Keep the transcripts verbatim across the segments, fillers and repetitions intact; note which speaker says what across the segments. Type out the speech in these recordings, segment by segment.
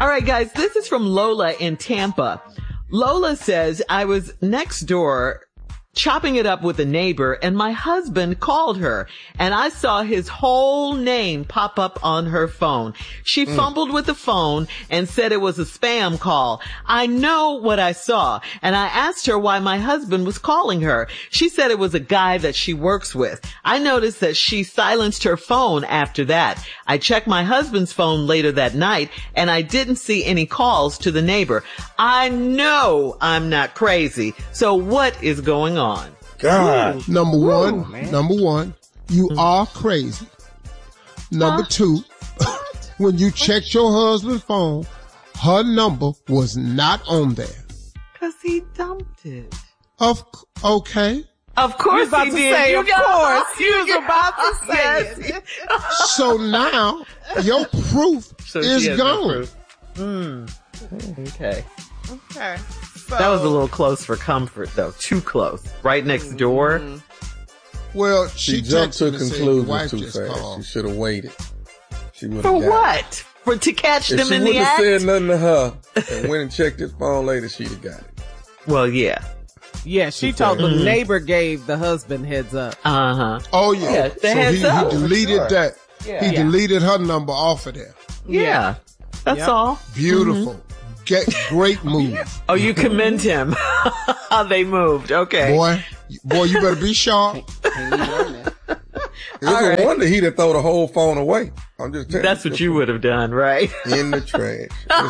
Speaker 1: All right, guys, this is from Lola in Tampa. Lola says, I was next door chopping it up with a neighbor, and my husband called her, and I saw his whole name pop up on her phone. She mm. fumbled with the phone and said it was a spam call. I know what I saw, and I asked her why my husband was calling her. She said it was a guy that she works with. I noticed that she silenced her phone after that. I checked my husband's phone later that night, and I didn't see any calls to the neighbor. I know I'm not crazy, so what is going on? On.
Speaker 2: God.
Speaker 3: Number one, Ooh, number one, you mm-hmm. are crazy. Number huh? two, when you checked your husband's phone, her number was not on there.
Speaker 1: Cause he dumped it.
Speaker 3: Of, okay.
Speaker 1: Of course he did.
Speaker 4: Say,
Speaker 1: you
Speaker 4: of course. He was about to say
Speaker 1: yes.
Speaker 4: it.
Speaker 3: So now, your proof so is gone.
Speaker 1: No proof. Mm. Okay.
Speaker 4: Okay. So,
Speaker 1: that was a little close for comfort, though. Too close. Right next door.
Speaker 3: Mm-hmm. Well, she,
Speaker 2: she jumped to a conclusion too fast.
Speaker 3: Called.
Speaker 2: She should have waited. She
Speaker 1: for what? It. For to catch
Speaker 2: if
Speaker 1: them in the act?
Speaker 2: She wouldn't have said nothing to her and went and checked his phone later, she'd have got it.
Speaker 1: Well, yeah.
Speaker 4: Yeah, she
Speaker 2: she
Speaker 4: told the
Speaker 1: mm-hmm.
Speaker 4: neighbor gave the husband heads up.
Speaker 1: Uh-huh.
Speaker 3: Oh, yeah.
Speaker 1: yeah the
Speaker 3: so
Speaker 1: heads
Speaker 3: he,
Speaker 1: up.
Speaker 3: he deleted
Speaker 1: sure.
Speaker 3: that.
Speaker 1: Yeah.
Speaker 3: He
Speaker 1: yeah.
Speaker 3: deleted her number off of there.
Speaker 1: Yeah. yeah. That's yep. all.
Speaker 3: Beautiful. Mm-hmm. Get great move.
Speaker 1: Oh, you commend him. How they moved. Okay.
Speaker 3: Boy, boy, you better be sharp.
Speaker 2: It's a right. wonder he'd have thrown the whole phone away. I'm just telling
Speaker 1: That's
Speaker 2: you.
Speaker 1: what you would have done, right?
Speaker 2: In the trash.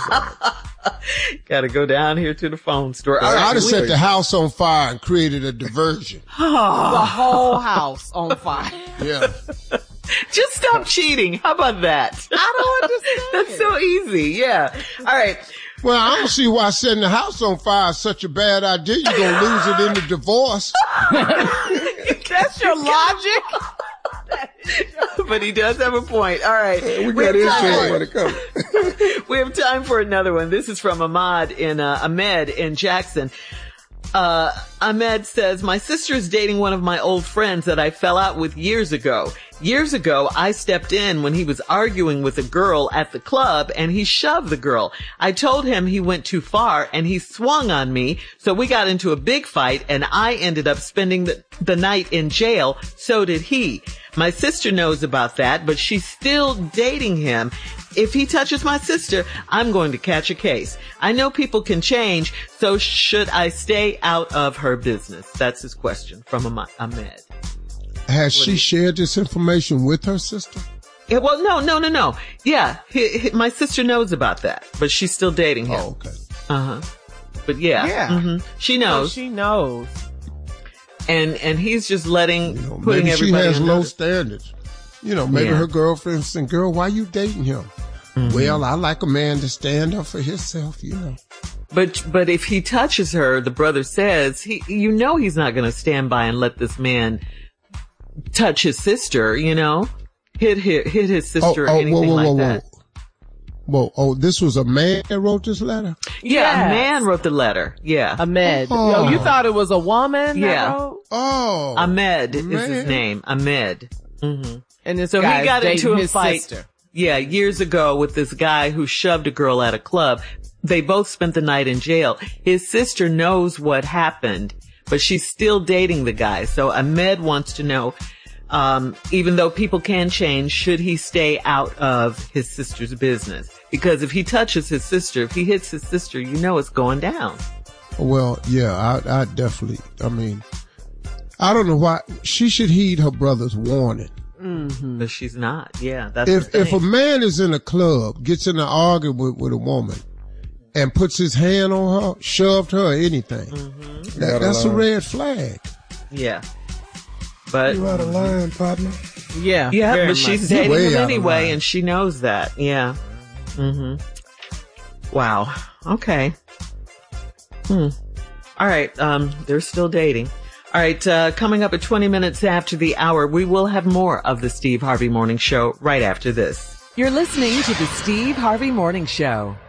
Speaker 1: Got to go down here to the phone store.
Speaker 3: All right, I'd have set the house on fire and created a diversion.
Speaker 4: The whole house on fire.
Speaker 3: Yeah.
Speaker 1: Just stop cheating. How about that?
Speaker 4: I don't understand.
Speaker 1: That's so easy. Yeah. All right.
Speaker 3: Well, I don't see why setting the house on fire is such a bad idea. You're going to lose it in the divorce.
Speaker 4: That's your logic?
Speaker 1: But he does have a point. All right.
Speaker 2: Hey, we got insurance when it comes.
Speaker 1: We have time for another one. This is from Ahmad in, uh, Ahmed in Jackson. Uh, Ahmed says, my sister is dating one of my old friends that I fell out with years ago. Years ago, I stepped in when he was arguing with a girl at the club and he shoved the girl. I told him he went too far and he swung on me. So we got into a big fight and I ended up spending the, the night in jail. So did he. My sister knows about that, but she's still dating him. If he touches my sister, I'm going to catch a case. I know people can change, so should I stay out of her business? That's his question from Ahmed.
Speaker 3: Has she shared this information with her sister?
Speaker 1: Yeah, well, no, no, no, no. Yeah, he, he, my sister knows about that, but she's still dating him.
Speaker 3: Oh, okay.
Speaker 1: Uh-huh. But yeah,
Speaker 4: yeah.
Speaker 1: Mm-hmm. She knows.
Speaker 4: Oh, she knows.
Speaker 1: And and he's just letting,
Speaker 3: you know,
Speaker 1: putting
Speaker 3: maybe
Speaker 1: everybody
Speaker 3: she has
Speaker 1: low
Speaker 3: notice. standards. You know, maybe
Speaker 1: yeah.
Speaker 3: her girlfriend saying, girl, why you dating him? Mm-hmm. Well, I like a man to stand up for himself, you know.
Speaker 1: But, but if he touches her, the brother says, he, you know, he's not going to stand by and let this man touch his sister, you know, hit, hit, hit his sister
Speaker 3: oh,
Speaker 1: or
Speaker 3: oh,
Speaker 1: anything
Speaker 3: whoa, whoa,
Speaker 1: like
Speaker 3: whoa,
Speaker 1: that.
Speaker 3: Whoa. Whoa, oh, this was a man that wrote this letter?
Speaker 1: Yeah,
Speaker 4: yes.
Speaker 1: a man wrote the letter. Yeah.
Speaker 4: Ahmed.
Speaker 3: Oh.
Speaker 4: Yo, you thought it was a woman?
Speaker 1: Yeah.
Speaker 4: That wrote?
Speaker 3: Oh.
Speaker 1: Ahmed
Speaker 3: man.
Speaker 1: is his name. Ahmed. Mm-hmm.
Speaker 4: And this
Speaker 1: so he got into a
Speaker 4: his
Speaker 1: fight.
Speaker 4: Sister.
Speaker 1: Yeah, years ago with this guy who shoved a girl at a club. They both spent the night in jail. His sister knows what happened, but she's still dating the guy. So Ahmed wants to know, um, even though people can change, should he stay out of his sister's business? Because if he touches his sister, if he hits his sister, you know it's going down.
Speaker 3: Well, yeah, I, I definitely, I mean, I don't know why she should heed her brother's warning.
Speaker 1: Mm-hmm. But she's not. Yeah, that's
Speaker 3: if
Speaker 1: the thing.
Speaker 3: if a man is in a club, gets in an argument with, with a woman, and puts his hand on her, shoved her, or anything,
Speaker 1: mm-hmm.
Speaker 3: that, that's a red flag.
Speaker 1: Yeah, but
Speaker 2: you're out of line, partner.
Speaker 4: Yeah,
Speaker 1: yeah, but
Speaker 4: much.
Speaker 1: she's dating
Speaker 3: Way
Speaker 1: him
Speaker 3: out of
Speaker 1: anyway,
Speaker 3: line.
Speaker 1: and she knows that. Yeah. Mm-hmm. Wow. Okay. Hmm. All right. Um, they're still dating. All right, uh, coming up at twenty minutes after the hour, we will have more of the Steve Harvey Morning Show right after this.
Speaker 5: You're listening to the Steve Harvey Morning Show.